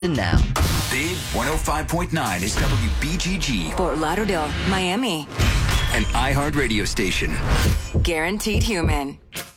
now. Big 105.9 is WBGG, Fort Lauderdale, Miami. an iHeart radio station. Guaranteed human.